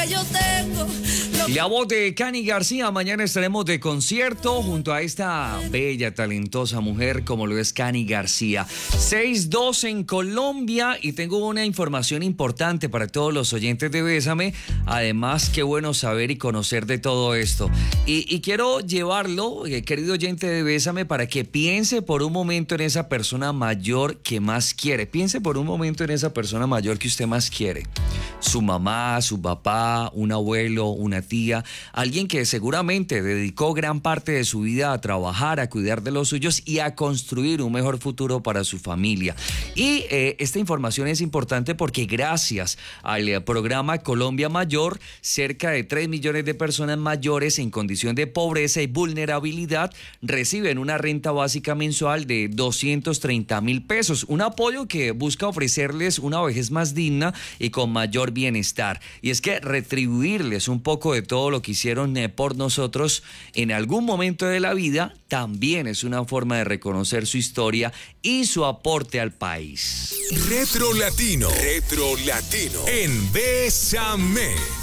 que yo tengo. La voz de Cani García. Mañana estaremos de concierto junto a esta bella, talentosa mujer como lo es Cani García. 6:02 en Colombia y tengo una información importante para todos los oyentes de Bésame. Además, qué bueno saber y conocer de todo esto. Y quiero llevarlo, querido oyente de Bésame, para que piense por un momento en esa persona mayor que más quiere. Piense por un momento en esa persona mayor que usted más quiere. Su mamá, su papá, un abuelo, una tía, alguien que seguramente dedicó gran parte de su vida a trabajar, a cuidar de los suyos y a construir un mejor futuro para su familia. Y esta información es importante porque gracias al programa Colombia Mayor, cerca de 3 millones de personas mayores en condición de pobreza y vulnerabilidad reciben una renta básica mensual de 230,000 pesos. Un apoyo que busca ofrecerles una vejez más digna y con mayor bienestar. Y es que retribuirles un poco de todo lo que hicieron por nosotros en algún momento de la vida también es una forma de reconocer su historia y su aporte al país. Retro Latino en Bésame.